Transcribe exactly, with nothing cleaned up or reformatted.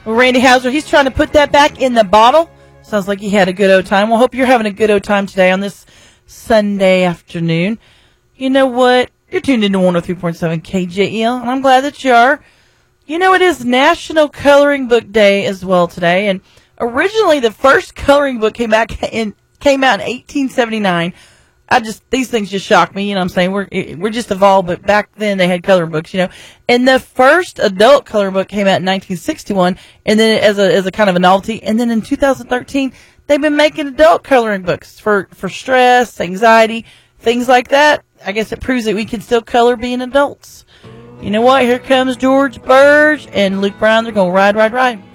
Well, Randy Hauser, he's trying to put that back in the bottle. Sounds like he had a good old time. Well, hope you're having a good old time today on this Sunday afternoon. You know what? You're tuned into one oh three point seven K J L, and I'm glad that you are. You know, it is National Coloring Book Day as well today, and originally the first coloring book came out in came out in eighteen seventy-nine. I just, these things just shock me, you know what I'm saying? We're, we're just evolved, but back then they had coloring books, you know. And the first adult coloring book came out in nineteen sixty-one, and then as a, as a kind of a novelty. And then in two thousand thirteen, they've been making adult coloring books for, for stress, anxiety, things like that. I guess it proves that we can still color being adults. You know what? Here comes George Burge and Luke Brown. They're going to ride, ride, ride.